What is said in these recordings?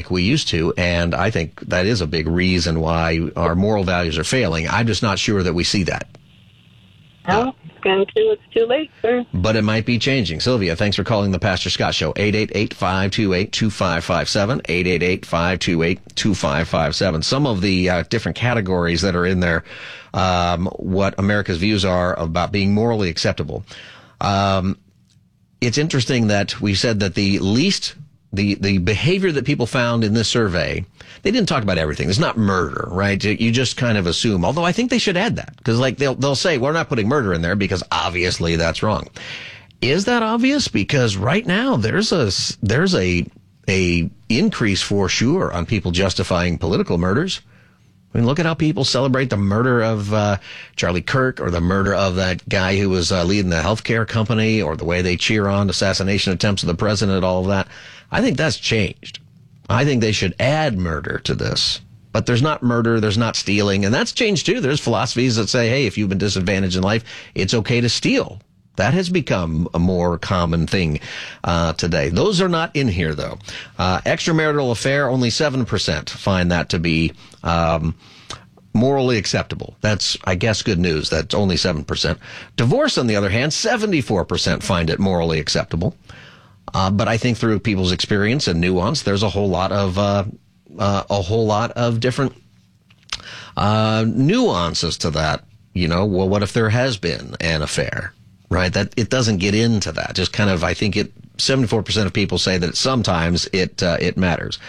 like we used to, and I think that is a big reason why our moral values are failing. I'm just not sure that we see that. Well, it's too late, sir. But it might be changing. Sylvia, thanks for calling the Pastor Scott Show. 888-528-2557, 888-528-2557. Some of the different categories that are in there, what America's views are about being morally acceptable. It's interesting that we said that the behavior that people found in this survey, they didn't talk about everything. It's not murder, right? You just kind of assume, although I think they should add that, because like they'll say, we're not putting murder in there because obviously that's wrong. Is that obvious? Because right now there's a increase for sure on people justifying political murders. I mean, look at how people celebrate the murder of Charlie Kirk, or the murder of that guy who was leading the healthcare company, or the way they cheer on assassination attempts of the president, all of that. I think that's changed. I think they should add murder to this. But there's not murder, there's not stealing, and that's changed too. There's philosophies that say, hey, if you've been disadvantaged in life, it's okay to steal. That has become a more common thing today. Those are not in here, though. Extramarital affair, only 7% find that to be morally acceptable. That's, I guess, good news. That's only 7%. Divorce, on the other hand, 74% find it morally acceptable. But I think through people's experience and nuance, there's a whole lot of different nuances to that. You know, well, what if there has been an affair? Right, that it doesn't get into that. Just kind of, I think 74% of people say that sometimes it matters.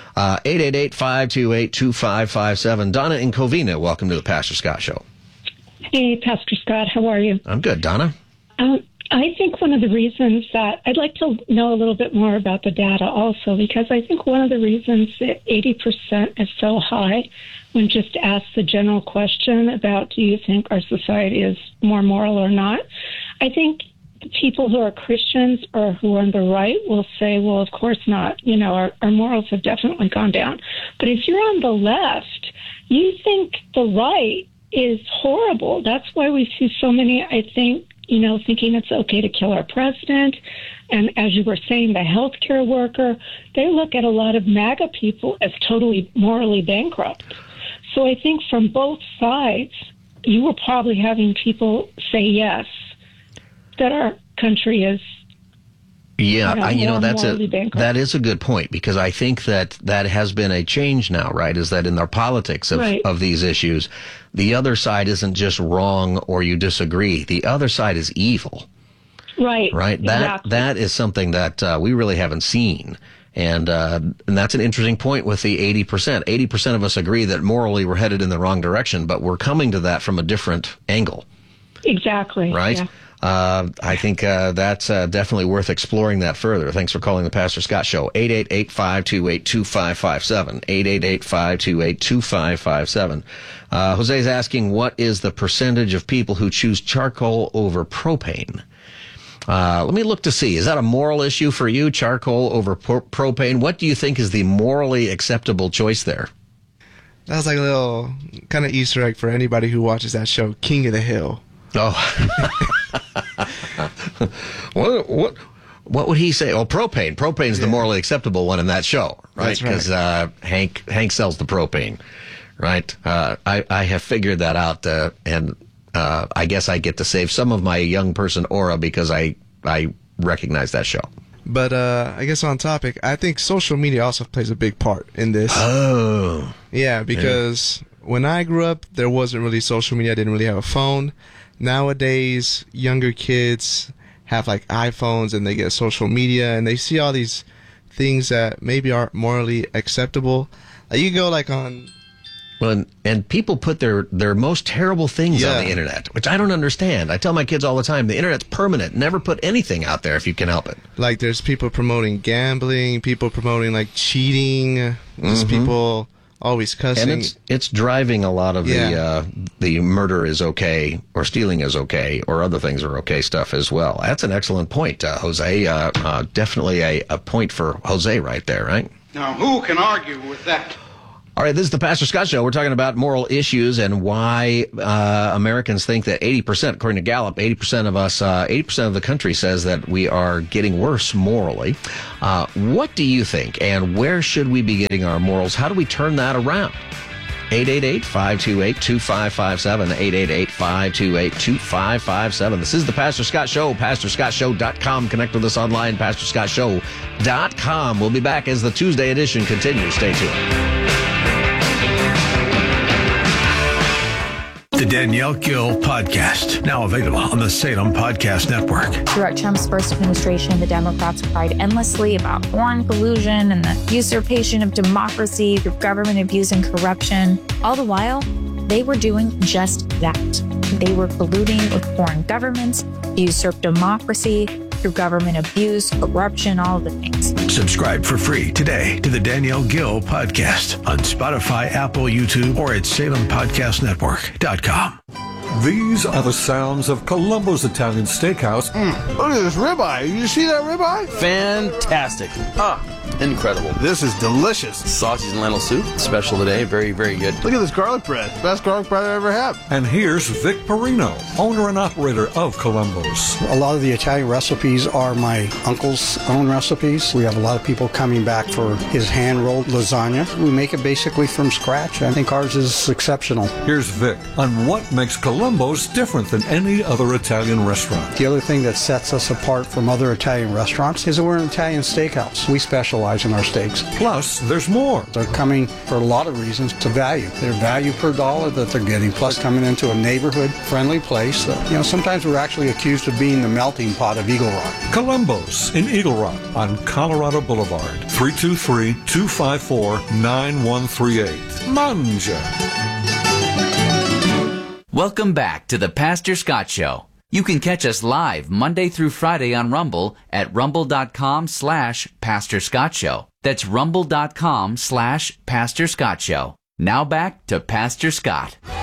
888-528-2557. Donna in Covina, welcome to the Pastor Scott Show. Hey, Pastor Scott, how are you? I'm good, Donna. I think one of the reasons that I'd like to know a little bit more about the data also, because I think one of the reasons that 80% is so high when just asked the general question about, do you think our society is more moral or not? I think people who are Christians or who are on the right will say, well, of course not. You know, our morals have definitely gone down. But if you're on the left, you think the right is horrible. That's why we see so many, I think, you know, thinking it's okay to kill our president. And as you were saying, the healthcare worker, they look at a lot of MAGA people as totally morally bankrupt. So I think from both sides, you were probably having people say yes, that our country is. Yeah, that is a good point, because I think that has been a change now, right? Is that in the politics of these issues, the other side isn't just wrong or you disagree. The other side is evil. Right. Right. Exactly. That is something that we really haven't seen. And that's an interesting point with the 80%. 80% of us agree that morally we're headed in the wrong direction, but we're coming to that from a different angle. Exactly. Right? Yeah. I think that's definitely worth exploring that further. Thanks for calling the Pastor Scott Show. 888-528-2557. 888-528-2557. Jose's asking, what is the percentage of people who choose charcoal over propane? Let me look to see. Is that a moral issue for you, charcoal over propane? What do you think is the morally acceptable choice there? That was like a little kind of Easter egg for anybody who watches that show, King of the Hill. Oh. What would he say? Oh, propane. Propane's the morally acceptable one in that show, right? That's right. Because Hank sells the propane, right? I have figured that out, and I guess I get to save some of my young person aura because I recognize that show. But I guess on topic, I think social media also plays a big part in this. Oh. Yeah, because when I grew up, there wasn't really social media. I didn't really have a phone. Nowadays, younger kids have like iPhones and they get social media and they see all these things that maybe aren't morally acceptable. You go like on... Well, and people put their most terrible things on the internet, which I don't understand. I tell my kids all the time, the internet's permanent. Never put anything out there if you can help it. Like there's people promoting gambling, people promoting like cheating, just people always cussing. And it's driving a lot of the murder is okay, or stealing is okay, or other things are okay stuff as well. That's an excellent point, Jose. Definitely a point for Jose right there, right? Now, who can argue with that? All right, this is the Pastor Scott Show. We're talking about moral issues and why Americans think that 80%, according to Gallup, 80% of us, 80% of the country says that we are getting worse morally. What do you think, and where should we be getting our morals? How do we turn that around? 888-528-2557, 888-528-2557. This is the Pastor Scott Show, PastorScottShow.com. Connect with us online, PastorScottShow.com. We'll be back as the Tuesday edition continues. Stay tuned. The Danielle Gill Podcast, now available on the Salem Podcast Network. Throughout Trump's first administration, the Democrats cried endlessly about foreign collusion and the usurpation of democracy through government abuse and corruption. All the while, they were doing just that. They were colluding with foreign governments, usurp democracy through government abuse, corruption, all of the things. Subscribe for free today to the Danielle Gill Podcast on Spotify, Apple, YouTube, or at SalemPodcastNetwork.com. These are the sounds of Columbo's Italian Steakhouse. Look at this ribeye. You see that ribeye? Fantastic. Incredible. This is delicious. Sausage and lentil soup, special today. Very, very good. Look at this garlic bread. Best garlic bread I ever had. And here's Vic Perino, owner and operator of Columbo's. A lot of the Italian recipes are my uncle's own recipes. We have a lot of people coming back for his hand-rolled lasagna. We make it basically from scratch. I think ours is exceptional. Here's Vic on what makes Columbo's different than any other Italian restaurant. The other thing that sets us apart from other Italian restaurants is that we're an Italian steakhouse. We specialize in our steaks. Plus, there's more. They're coming for a lot of reasons to value. Their value per dollar that they're getting, plus coming into a neighborhood-friendly place. Sometimes we're actually accused of being the melting pot of Eagle Rock. Columbo's in Eagle Rock on Colorado Boulevard, 323-254-9138. Mangia. Welcome back to the Pastor Scott Show. You can catch us live Monday through Friday on Rumble at rumble.com/Pastor Scott Show. That's rumble.com/Pastor Scott Show. Now back to Pastor Scott.